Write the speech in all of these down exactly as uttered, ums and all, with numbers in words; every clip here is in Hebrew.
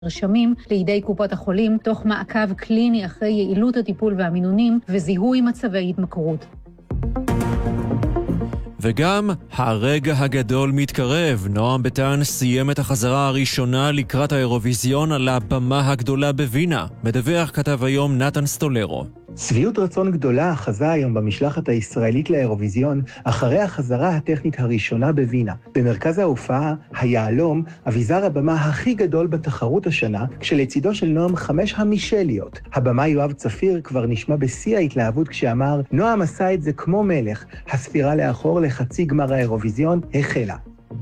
רשמים לידי קופות החולים, תוך מעקב קליני אחרי יעילות הטיפול והמינונים וזיהוי מצבי התמכרות. וגם הרגע הגדול מתקרב. נועם ביטן סיים את החזרה הראשונה לקראת האירוויזיון על הבמה הגדולה בווינה. מדווח כתב היום נתן סטולרו. שביעות רצון גדולה אחזה היום במשלחת הישראלית לאירוויזיון אחרי החזרה הטכנית הראשונה בווינה. במרכז ההופעה, היעלום, אביזר הבמה הכי גדול בתחרות השנה, כשלצידו של נועם חמש המישליות. הבמה יואב צפיר כבר נשמע בשיא ההתלהבות כשאמר, נועם עשה את זה כמו מלך. הספירה לאחור לחצי גמר האירוויזיון החלה.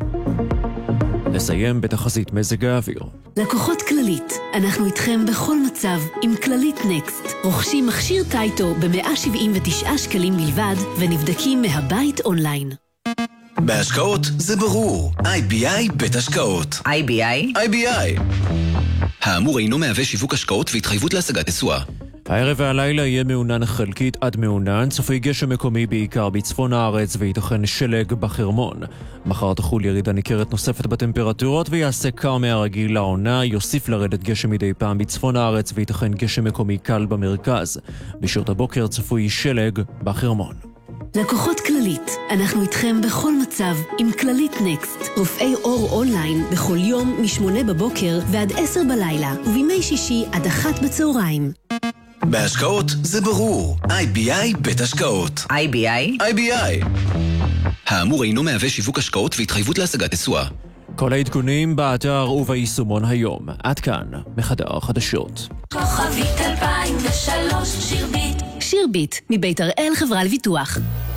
נסיים בתחזית מזג האוויר. לקוחות כללית, אנחנו איתכם בכל מצב עם כללית נקסט. רוכשים מכשיר טייטו ב-מאה שבעים ותשעה שקלים בלבד ונבדקים מהבית אונליין. בהשקעות זה ברור. איי בי איי בית השקעות. איי בי איי? איי בי איי. האמור אינו מהווה שיווק השקעות והתחייבות להשגת תשואה. הערב והלילה יהיה מעונן חלקית עד מעונן, צפוי גשם מקומי בעיקר בצפון הארץ וייתכן שלג בחרמון. מחר תחול ירידה ניכרת נוספת בטמפרטורות ויעשה קר מהרגיל לעונה, יוסיף לרדת גשם מדי פעם בצפון הארץ וייתכן גשם מקומי קל במרכז. בשעות הבוקר צפוי שלג בחרמון. לקוחות כללית, אנחנו איתכם בכל מצב עם כללית נקסט. רופאי אור אונליין בכל יום משמונה בבוקר ועד עשר בלילה ובימי שישי עד אחת בצהריים. בהשקעות זה ברור. איי בי איי בית השקעות. איי בי איי? איי בי איי. האמור אינו מהווה שיווק השקעות והתחייבות להשגת תשואה. כל העדכונים באתר וביישומון היום. עד כאן, מחדר חדשות. כוכבית אלפיים ושלוש שירבית. שירבית מבית הראל חברה לביטוח.